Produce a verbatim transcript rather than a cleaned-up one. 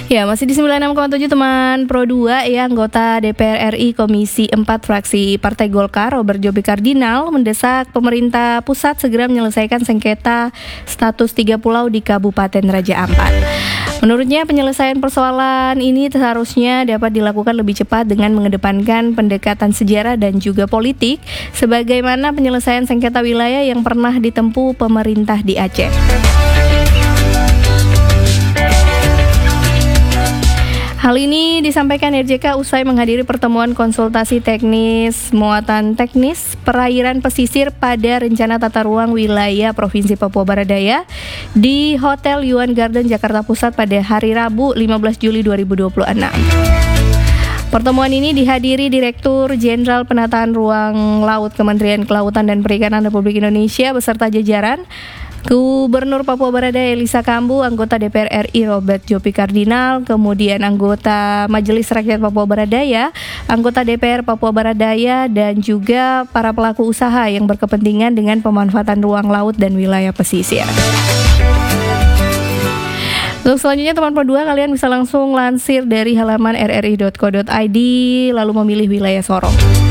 Ya, masih di sembilan puluh enam koma tujuh teman Pro dua ya, anggota D P R R I Komisi empat fraksi Partai Golkar Robert Djopi Cardinal mendesak pemerintah pusat segera menyelesaikan sengketa status tiga pulau di Kabupaten Raja Ampat. Menurutnya penyelesaian persoalan ini seharusnya dapat dilakukan lebih cepat dengan mengedepankan pendekatan sejarah dan juga politik sebagaimana penyelesaian sengketa wilayah yang pernah ditempuh pemerintah di Aceh. Hal ini disampaikan R J K usai menghadiri pertemuan konsultasi teknis muatan teknis perairan pesisir pada rencana tata ruang wilayah Provinsi Papua Barat Daya di Hotel Yuan Garden Jakarta Pusat pada hari Rabu lima belas Juli dua ribu dua puluh enam. Pertemuan ini dihadiri Direktur Jenderal Penataan Ruang Laut Kementerian Kelautan dan Perikanan Republik Indonesia beserta jajaran, Gubernur Papua Barat Daya Elisa Kambu, anggota D P R R I Robert Djopi Cardinal, kemudian anggota Majelis Rakyat Papua Barat Daya, anggota D P R Papua Barat Daya, dan juga para pelaku usaha yang berkepentingan dengan pemanfaatan ruang laut dan wilayah pesisir. Untuk selanjutnya teman Pro dua, kalian bisa langsung lansir dari halaman r r i dot co dot i d lalu memilih wilayah Sorong.